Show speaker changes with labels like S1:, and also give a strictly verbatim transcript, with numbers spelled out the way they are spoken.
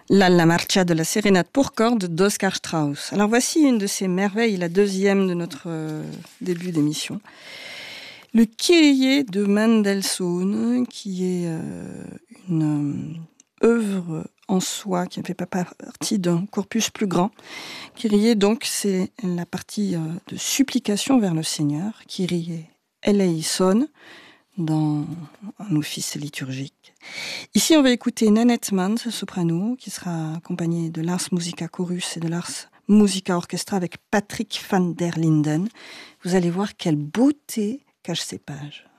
S1: La, la marcha de la sérénade pour cordes d'Oskar Strauss. Alors voici une de ces merveilles, la deuxième de notre euh, début d'émission. Le Kyrie de Mendelssohn, qui est euh, une euh, œuvre en soi, qui ne fait pas partie d'un corpus plus grand. Kyrie, donc, c'est la partie euh, de supplication vers le Seigneur. Kyrie eleison, dans un office liturgique. Ici, on va écouter Nanette Mans, soprano, qui sera accompagnée de l'Ars Musica Chorus et de l'Ars Musica Orchestra avec Patrick van der Linden. Vous allez voir quelle beauté cache ces pages.